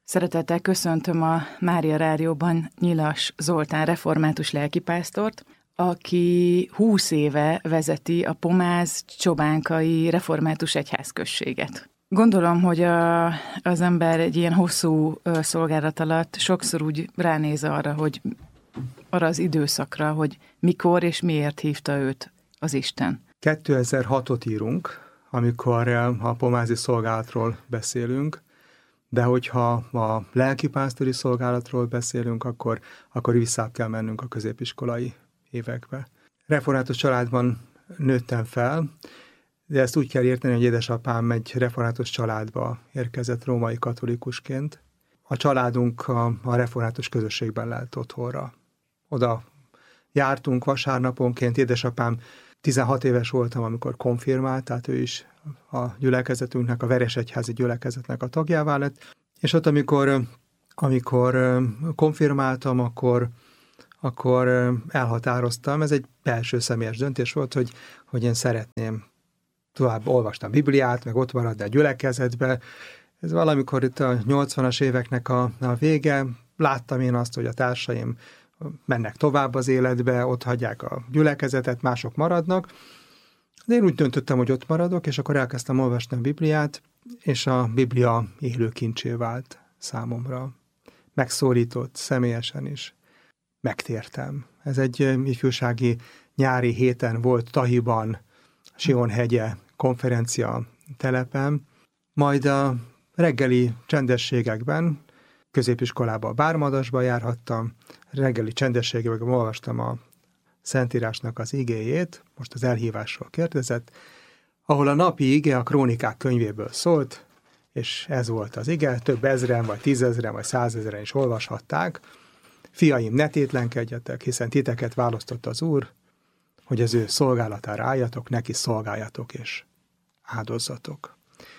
Szeretettel köszöntöm a Mária Rádióban Nyilas Zoltán református lelkipásztort, aki 20 éve vezeti a pomáz-csobánkai református egyházközséget. Gondolom, hogy az ember egy ilyen hosszú szolgálat alatt sokszor úgy ránéz arra az időszakra, hogy mikor és miért hívta őt az Isten. 2006-ot írunk, amikor a pomázi szolgálatról beszélünk, de hogyha a lelkipásztori szolgálatról beszélünk, akkor vissza kell mennünk a középiskolai évekbe. Református családban nőttem fel, de ezt úgy kell érteni, hogy édesapám egy református családba érkezett római katolikusként. A családunk a református közösségben lelt otthonra. Oda jártunk vasárnaponként, édesapám 16 éves voltam, amikor konfirmált, tehát ő is a gyülekezetünknek, a Veresegyházi gyülekezetnek a tagjává lett. És ott, amikor konfirmáltam, akkor elhatároztam, ez egy belső személyes döntés volt, hogy én szeretném tovább olvastam Bibliát, meg ott maradni a gyülekezetbe. Ez valamikor itt a 80-as éveknek a vége, láttam én azt, hogy a társaim mennek tovább az életbe, ott hagyják a gyülekezetet, mások maradnak. De én úgy döntöttem, hogy ott maradok, és akkor elkezdtem olvasni a Bibliát, és a Biblia élő kincsé vált számomra. Megszólított személyesen is. Megtértem. Ez egy ifjúsági nyári héten volt Tahiban, Sionhegye konferencia telepen, majd a reggeli csendességekben, középiskolába, Bármadasba járhattam, reggeli csendességekben olvastam a Szentírásnak az igéjét, most az elhívásról kérdezett, ahol a napi ige a Krónikák könyvéből szólt, és ez volt az ige, több ezren, vagy 10 000, vagy 100 000 is olvashatták. Fiaim, ne tétlenkedjetek, hiszen titeket választott az Úr, hogy az ő szolgálatára álljatok, neki szolgáljatok és áldozzatok.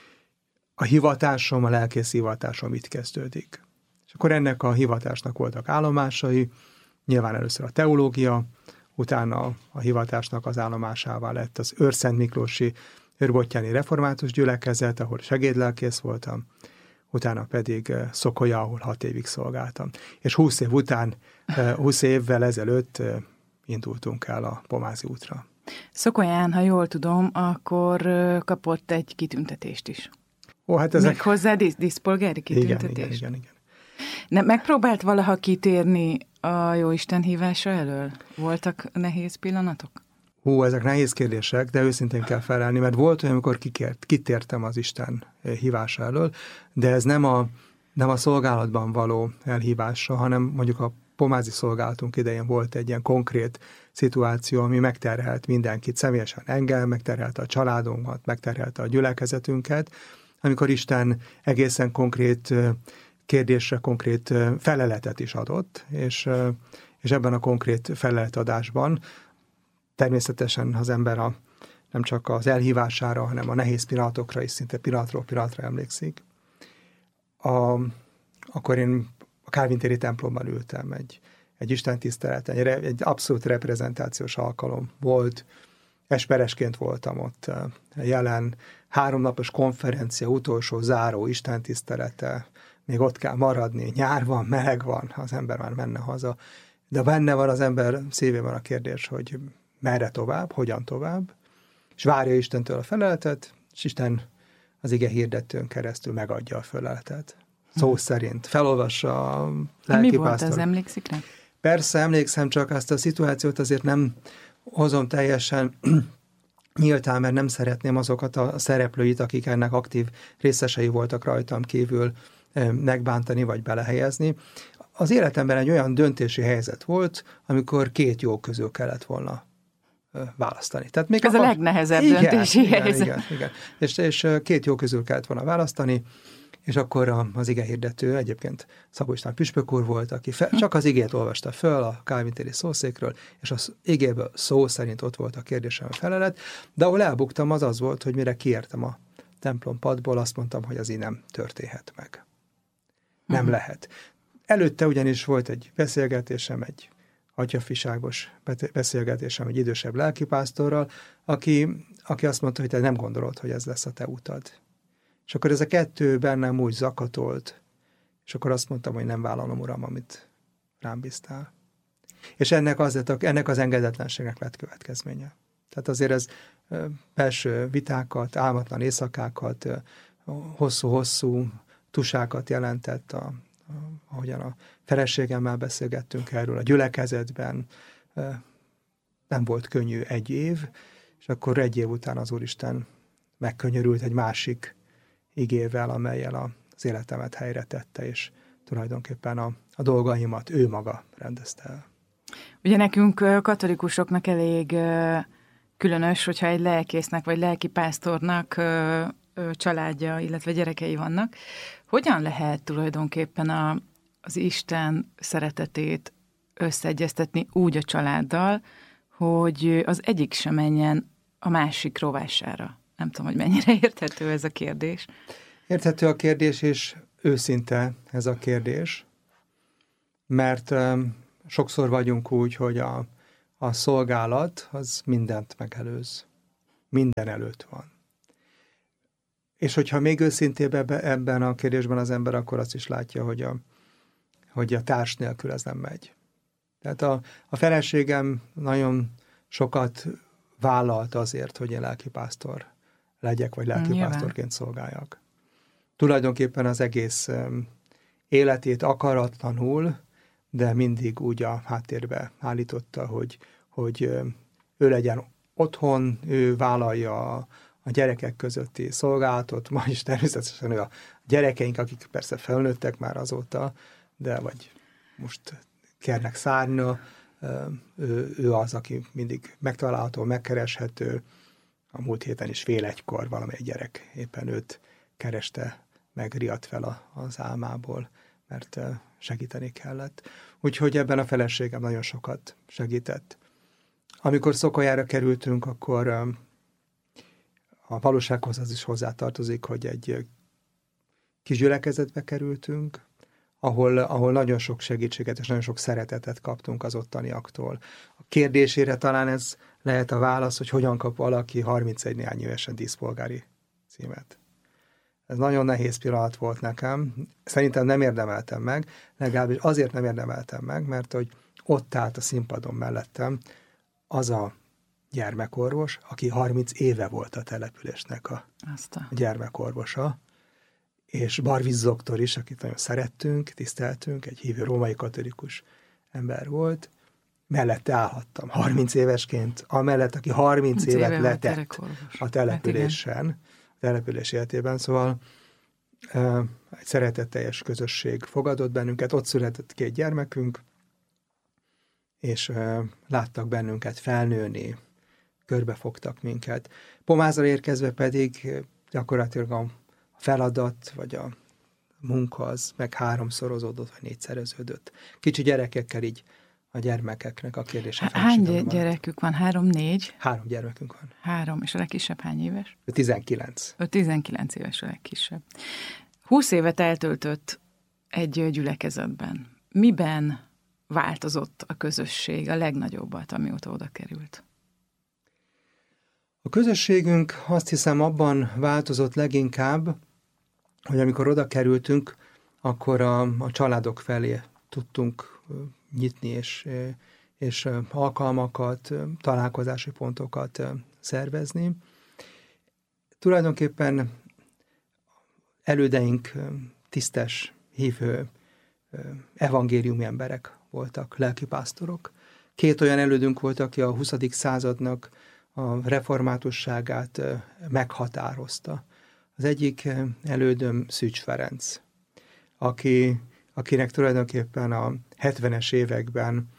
A hivatásom, a lelkész hivatásom itt kezdődik. És akkor ennek a hivatásnak voltak állomásai, nyilván először a teológia, utána a hivatásnak az állomásává lett az Őrszent Miklósi Őrbottyáni Református Gyülekezet, ahol segédlelkész voltam, utána pedig Szokolya, ahol 6 évig szolgáltam. És 20 év után, 20 évvel ezelőtt indultunk el a pomázi útra. Szokolyán, ha jól tudom, akkor kapott egy kitüntetést is. Ó, hát ezek... Méghozzá díszpolgári kitüntetés. Igen. Megpróbált valaha kitérni a Jóisten hívása elől? Voltak nehéz pillanatok? Ezek nehéz kérdések, de őszintén kell felelni, mert volt olyan, amikor kitértem az Isten hívása elől, de ez nem a szolgálatban való elhívása, hanem mondjuk a pomázi szolgálatunk idején volt egy ilyen konkrét szituáció, ami megterhelt mindenkit, személyesen engem, megterhelte a családunkat, megterhelte a gyülekezetünket, amikor Isten egészen konkrét kérdésre konkrét feleletet is adott, és ebben a konkrét feleletadásban természetesen az ember nem csak az elhívására, hanem a nehéz pillanatokra is szinte pillanatról pillanatra emlékszik. Akkor én a Kálvin téri templomban ültem, egy istentiszteleten, egy abszolút reprezentációs alkalom volt, esperesként voltam ott jelen, 3 napos konferencia, utolsó záró istentisztelete, még ott kell maradni, nyár van, meleg van, az ember már menne haza, de benne van az ember szívében a kérdés, hogy merre tovább, hogyan tovább, és várja Istentől a feleletet, és Isten az ige hirdetőn keresztül megadja a feleletet. Szó szerint felolvassa a lelkipásztor. Mi volt az, emlékszik rá? Persze, emlékszem, csak azt a szituációt azért nem hozom teljesen nyíltán, mert nem szeretném azokat a szereplőit, akik ennek aktív részesei voltak rajtam kívül megbántani vagy belehelyezni. Az életemben egy olyan döntési helyzet volt, amikor 2 jó közül kellett volna választani. Tehát még ez a legnehezebb döntési helyzet. Igen. És 2 jó közül kellett volna választani, és akkor az igehirdető egyébként Szabó István püspök úr volt, aki csak az igét olvasta föl a Kálvin téri szószékről, és az igéből szó szerint ott volt a kérdésem a felelet, de ahol elbuktam, az volt, hogy mire kiértem a templompadból, azt mondtam, hogy az így nem történhet meg. Nem lehet. Előtte ugyanis volt egy beszélgetésem, egy atyafiságos beszélgetésem egy idősebb lelkipásztorral, aki azt mondta, hogy te nem gondolod, hogy ez lesz a te utad. És akkor ez a 2 bennem úgy zakatolt, És akkor azt mondtam, hogy nem vállalom, Uram, amit rám bíztál. És ennek az engedetlenségnek lett következménye. Tehát azért ez belső vitákat, álmatlan éjszakákat, hosszú-hosszú tusákat jelentett, ahogyan a feleségemmel beszélgettünk erről, a gyülekezetben nem volt könnyű 1 év, és akkor 1 év után az Úristen megkönyörült egy másik igével, amellyel az életemet helyre tette, és tulajdonképpen a dolgaimat ő maga rendezte el. Ugye nekünk katolikusoknak elég különös, hogyha egy lelkésznek vagy lelkipásztornak családja, illetve gyerekei vannak. Hogyan lehet tulajdonképpen az Isten szeretetét összeegyeztetni úgy a családdal, hogy az egyik sem menjen a másik rovására? Nem tudom, hogy mennyire érthető ez a kérdés. Érthető a kérdés, és őszinte ez a kérdés, mert sokszor vagyunk úgy, hogy a szolgálat az mindent megelőz. Minden előtt van. És hogyha még őszintébb ebben a kérdésben az ember, akkor azt is látja, hogy a társ nélkül ez nem megy. Tehát a feleségem nagyon sokat vállalt azért, hogy én lelkipásztor legyek, vagy lelkipásztorként szolgáljak. Tulajdonképpen az egész életét akaratlanul, de mindig úgy a háttérbe állította, hogy ő legyen otthon, ő vállalja a gyerekek közötti szolgálatot, ma is természetesen ő a gyerekeink, akik persze felnőttek már azóta, de vagy most kérnek szárnya, ő az, aki mindig megtalálható, megkereshető. A múlt héten is 12:30 valamelyik gyerek éppen őt kereste, megriadt fel az álmából, mert segíteni kellett. Úgyhogy ebben a feleségem nagyon sokat segített. Amikor Szokoljára kerültünk, akkor a valósághoz az is hozzátartozik, hogy egy kis gyülekezetbe kerültünk, ahol nagyon sok segítséget és nagyon sok szeretetet kaptunk az ottaniaktól. A kérdésére talán ez lehet a válasz, hogy hogyan kap valaki 31 néhány évesen díszpolgári címet. Ez nagyon nehéz pillanat volt nekem. Szerintem nem érdemeltem meg, legalábbis azért nem érdemeltem meg, mert hogy ott állt a színpadon mellettem az a gyermekorvos, aki 30 éve volt a településnek a gyermekorvosa, és Barviz doktor is, akit nagyon szerettünk, tiszteltünk, egy hívő római katolikus ember volt, mellette állhattam 30 évesként, amellett, aki 30 évet letett a településen, a település életében, szóval egy szeretetteljes közösség fogadott bennünket, ott született 2 gyermekünk, és láttak bennünket felnőni, körbefogtak minket. Pomázra érkezve pedig gyakorlatilag a feladat, vagy a munka az meg 3-szorozódott, vagy 4-szereződött. Kicsi gyerekekkel így a gyermekeknek a kérdése. Hány gyerekük van? 3-4? 3 gyermekünk van. 3, és a legkisebb hány éves? 19. 19 éves a legkisebb. 20 évet eltöltött egy gyülekezetben. Miben változott a közösség a legnagyobbat, amióta oda került? A közösségünk azt hiszem abban változott leginkább, hogy amikor oda kerültünk, akkor a családok felé tudtunk nyitni, és alkalmakat, találkozási pontokat szervezni. Tulajdonképpen elődeink tisztes, hívő, evangéliumi emberek voltak, lelkipásztorok. 2 olyan elődünk volt, aki a 20. századnak a reformátusságát meghatározta. Az egyik elődöm Szűcs Ferenc, akinek tulajdonképpen a 70-es években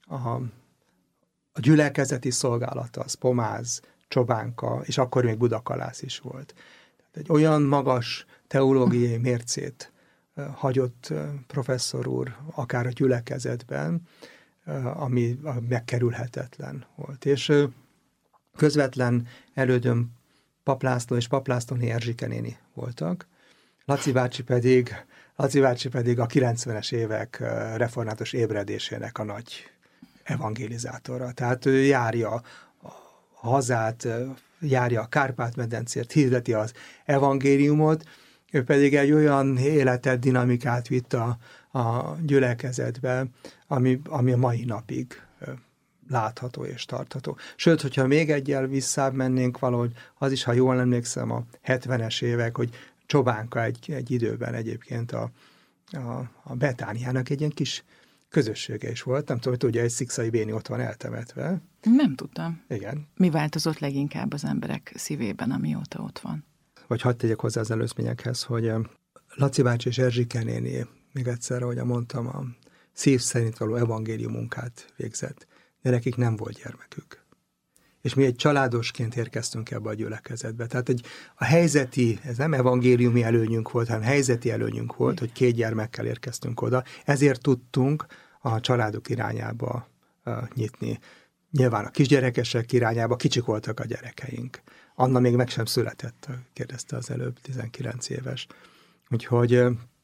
a gyülekezeti szolgálata, az Pomáz, Csobánka, és akkor még Budakalász is volt. Tehát egy olyan magas teológiai mércét hagyott professzor úr, akár a gyülekezetben, ami megkerülhetetlen volt. És közvetlen elődöm Pap László és Pap Lászlóné Erzsike néni voltak. Laci bácsi pedig a 90-es évek református ébredésének a nagy evangelizátora. Tehát ő járja a hazát, járja a Kárpát-medencért, hirdeti az evangéliumot, Ő pedig egy olyan életet, dinamikát vitt a gyülekezetbe, ami a mai napig látható és tartható. Sőt, hogyha még egyel visszább mennénk valahogy, az is, ha jól emlékszem, a 70-es évek, hogy Csobánka egy időben egyébként a Betániának egy ilyen kis közössége is volt. Nem tudom, hogy tudja, egy Szikszai Béni ott van eltemetve. Nem tudtam. Igen. Mi változott leginkább az emberek szívében, amióta ott van? Vagy hadd tegyek hozzá az előzményekhez, hogy Laci bácsi és Erzsike néni, még egyszer, ahogy mondtam, a szív szerint való evangélium munkát végzett, de nekik nem volt gyermekük. És mi egy családosként érkeztünk ebbe a gyülekezetbe. Tehát a helyzeti, ez nem evangéliumi előnyünk volt, hanem helyzeti előnyünk volt, hogy 2 gyermekkel érkeztünk oda, ezért tudtunk a családok irányába nyitni. Nyilván a kisgyerekesek irányába kicsik voltak a gyerekeink. Anna még meg sem született, kérdezte az előbb, 19 éves. Úgyhogy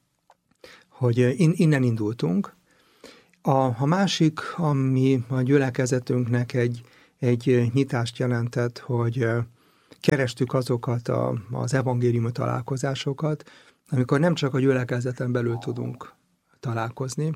innen indultunk. A másik, ami a gyülekezetünknek egy nyitást jelentett, hogy kerestük azokat az evangéliumi találkozásokat, amikor nem csak a gyülekezeten belül tudunk találkozni,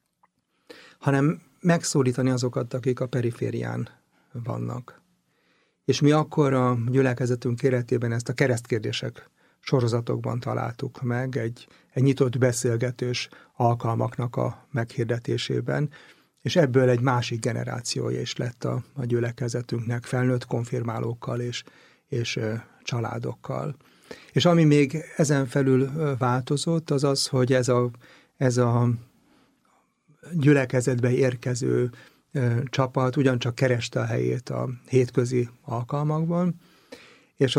hanem megszólítani azokat, akik a periférián vannak. És mi akkor a gyülekezetünk keretében ezt a keresztkérdések sorozatokban találtuk meg, egy nyitott beszélgetős alkalmaknak a meghirdetésében, és ebből egy másik generációja is lett a gyülekezetünknek, felnőtt konfirmálókkal és családokkal. És ami még ezen felül változott, az az, hogy ez a gyülekezetbe érkező csapat ugyancsak kereste a helyét a hétközi alkalmakban, és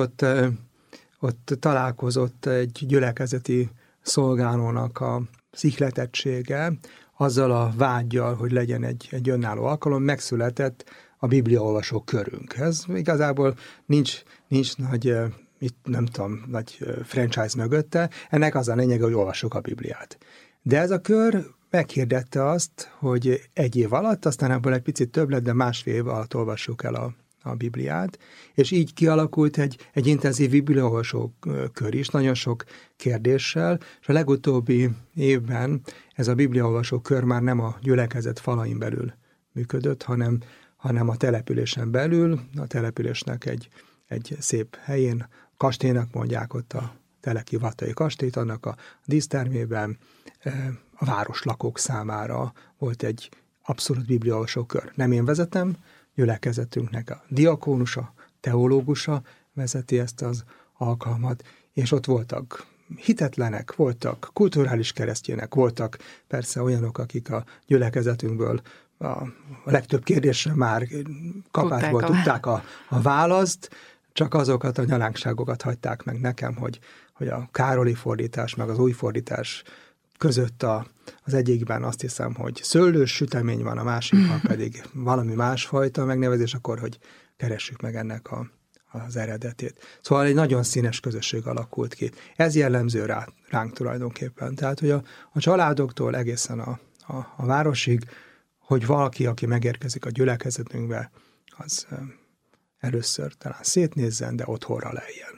ott találkozott egy gyülekezeti szolgálónak az ihletettsége, azzal a vággyal, hogy legyen egy önálló alkalom, megszületett a bibliaolvasó körünk. Ez igazából nincs nagy, nem tudom, nagy franchise mögötte, ennek az a lényege, hogy olvassuk a Bibliát. De ez a kör meghirdette azt, hogy 1 év alatt, aztán ebből egy picit több lett, de 1,5 év alatt olvassuk el a Bibliát, és így kialakult egy intenzív bibliaolvasó kör is, nagyon sok kérdéssel, és a legutóbbi évben ez a bibliaolvasó kör már nem a gyülekezet falain belül működött, hanem a településen belül, a településnek egy szép helyén, kastélynak mondják ott a Teleki Vatai kastélyt, annak a dísztermében a városlakók számára volt egy abszolút bibliaolvasó kör. Nem én vezetem, gyülekezetünknek a diakónusa, teológusa vezeti ezt az alkalmat, és ott voltak hitetlenek, voltak kulturális keresztjének, voltak persze olyanok, akik a gyülekezetünkből a legtöbb kérdésre már kapásból tudták a választ, csak azokat a nyalánkságokat hagyták meg nekem, hogy a Károli fordítás, meg az új fordítás között az egyikben azt hiszem, hogy szőlős sütemény van, a másikban pedig valami másfajta megnevezés, akkor hogy keressük meg ennek az eredetét. Szóval egy nagyon színes közösség alakult ki. Ez jellemző ránk tulajdonképpen. Tehát, hogy a családoktól egészen a városig, hogy valaki, aki megérkezik a gyülekezetünkbe, az először talán szétnézzen, de otthonra lejjen.